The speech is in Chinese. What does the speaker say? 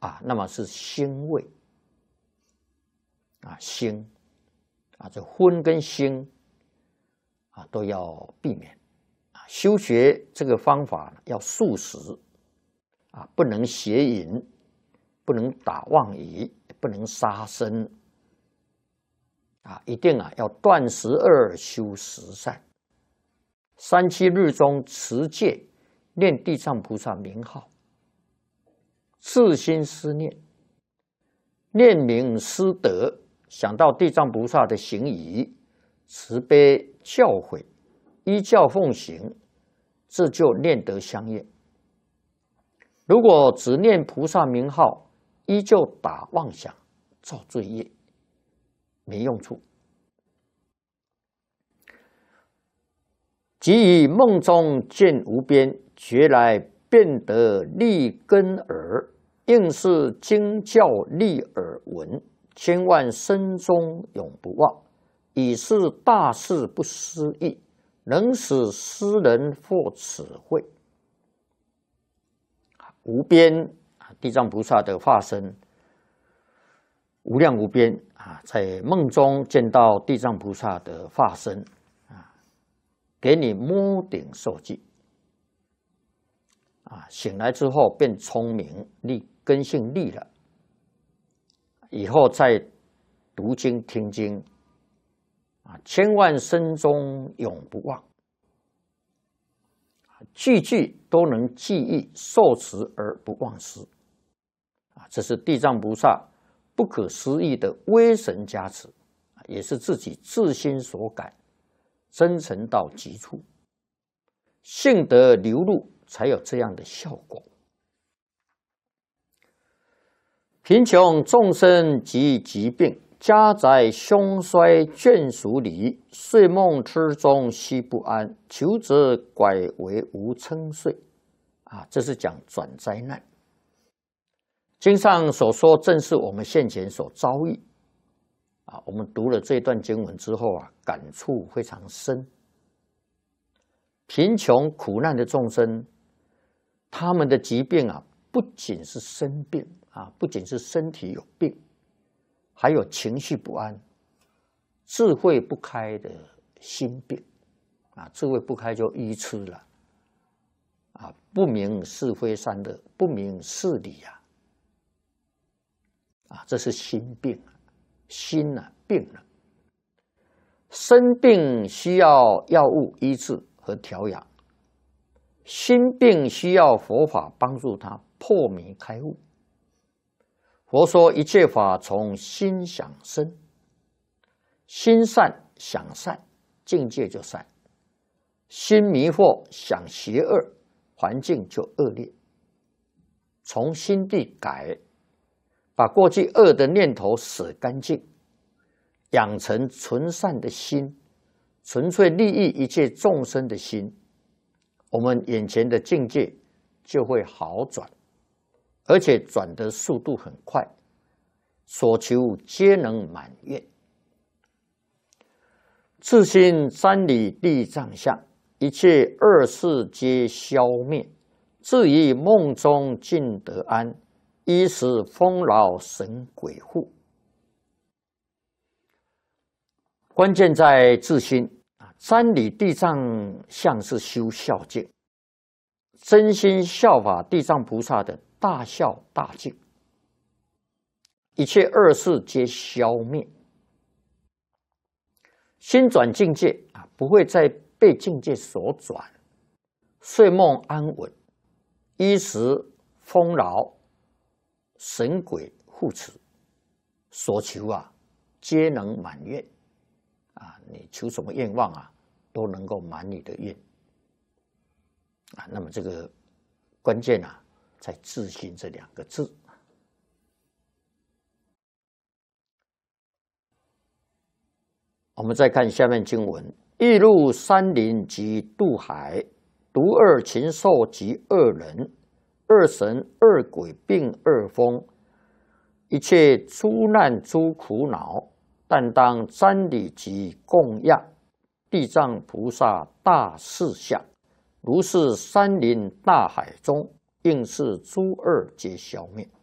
那么是腥味腥这荤跟腥都要避免修学这个方法要素食不能邪淫，不能打妄语，不能杀生一定要断12修10善，37日中持戒，念地藏菩萨名号，自心思念，念名思德，想到地藏菩萨的行仪，慈悲教诲，依教奉行，这就念得相应。如果只念菩萨名号，依旧打妄想，造罪业，没用处。即以梦中见无边，觉来变得利根耳，应是经教利耳闻，千万生中永不忘，以是大事不思议，能使斯人获此慧。无边地藏菩萨的化身无量无边在梦中见到地藏菩萨的化身给你摸顶受记醒来之后变聪明利根性利了，以后再读经听经千万生中永不忘，句句都能记忆受持而不忘失这是地藏菩萨不可思议的威神加持，也是自己自心所感，真诚到极处，性德流露，才有这样的效果。贫穷众生及疾病，家宅凶衰眷属离，睡梦之中悉不安，求则拐为无称睡这是讲转灾难。经上所说正是我们现前所遭遇我们读了这段经文之后感触非常深。贫穷苦难的众生，他们的疾病不仅是生病不仅是身体有病，还有情绪不安、智慧不开的心病智慧不开就愚痴了不明是非善恶，不明事理这是心病，心病了。生病需要药物医治和调养，心病需要佛法帮助他破迷开悟。佛说一切法从心想生，心善想善，境界就善；心迷惑想邪恶，环境就恶劣。从心地改，把过去恶的念头舍干净，养成纯善的心，纯粹利益一切众生的心，我们眼前的境界就会好转，而且转的速度很快，所求皆能满愿。自心瞻礼地藏相，一切恶事皆消灭，至于梦中尽得安，依时丰饶神鬼护。关键在自心瞻礼地藏相是修孝敬，真心效法地藏菩萨的大孝大敬，一切恶事皆消灭，心转境界不会再被境界所转，睡梦安稳，衣食丰饶，神鬼护持，所求皆能满愿你求什么愿望都能够满你的愿那么这个关键在自心这2个字。我们再看下面经文：欲入山林及渡海，毒恶禽兽及恶人，恶神恶鬼并恶风，一切诸难诸苦恼，但当瞻礼及供养地藏菩萨大士相，如是山林大海中，应是诸恶皆消灭。